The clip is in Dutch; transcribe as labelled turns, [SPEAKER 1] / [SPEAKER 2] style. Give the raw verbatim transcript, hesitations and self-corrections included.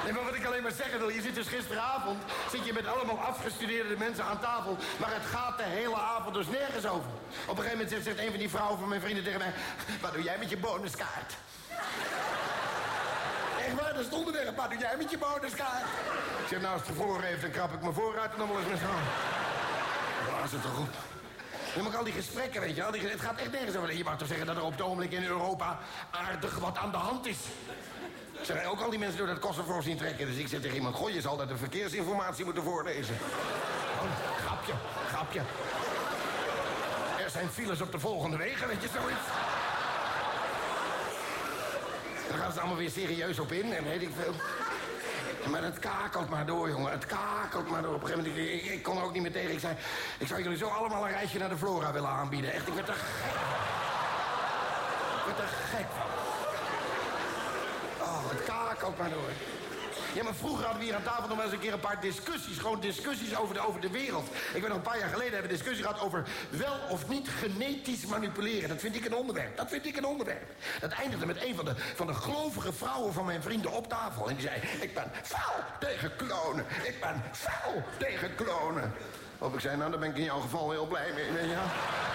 [SPEAKER 1] Nee, maar wat ik alleen maar zeggen wil, je zit dus gisteravond... zit je met allemaal afgestudeerde mensen aan tafel... maar het gaat de hele avond dus nergens over. Op een gegeven moment zegt, zegt een van die vrouwen van mijn vrienden tegen mij... wat doe jij met je bonuskaart? Echt waar, daar stonden er. Wat doe jij met je bonuskaart? Ik zeg, nou, als het verloren heeft, dan krap ik me vooruit... en dan wel eens met zo'n... Waar is het toch op? Je mag al die gesprekken, weet je wel. Het gaat echt nergens over. Je mag toch zeggen dat er op het ogenblik in Europa... aardig wat aan de hand is. Ik zeg, ook al die mensen door dat Kosovo zien trekken. Dus ik zeg tegen iemand, goh, je zal dat de verkeersinformatie moeten voorlezen. Oh, grapje, grapje. Er zijn files op de volgende wegen, weet je, zoiets. Dan gaan ze allemaal weer serieus op in en weet ik veel. Maar het kakelt maar door, jongen. Het kakelt maar door. Op een gegeven moment, ik, ik, ik kon er ook niet meer tegen. Ik zei, ik zou jullie zo allemaal een reisje naar de Flora willen aanbieden. Echt, ik werd er gek van. Ik werd er gek van. Oh, het kakelt maar door. Ja, maar vroeger hadden we hier aan tafel nog wel eens een keer een paar discussies. Gewoon discussies over de, over de wereld. Ik weet nog een paar jaar geleden hebben we een discussie gehad over... wel of niet genetisch manipuleren. Dat vind ik een onderwerp. Dat vind ik een onderwerp. Dat eindigde met een van de, van de gelovige vrouwen van mijn vrienden op tafel. En die zei, ik ben fel tegen klonen. Ik ben fel tegen klonen. Of ik zei, nou, daar ben ik in jouw geval heel blij mee. Ja.